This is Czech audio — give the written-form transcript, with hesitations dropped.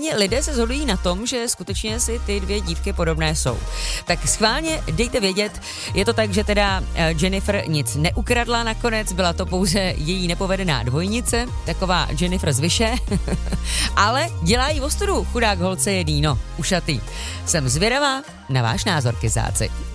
vlastně lidé se shodují na tom, že skutečně si ty dvě dívky podobné jsou. Tak schválně dejte vědět, je to tak, že teda Jennifer nic neukradla nakonec, byla to pouze její nepovedená dvojnice, taková Jennifer z Vyše, ale dělá jí ostudu, chudák holce je Dino, ušatý. Jsem zvědavá na váš názor, kezáci.